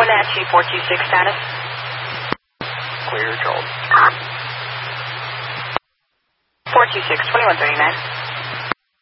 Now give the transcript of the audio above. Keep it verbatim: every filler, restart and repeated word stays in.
Wenatchee four two six status. Clear, Charles. four two six, twenty-one thirty-nine.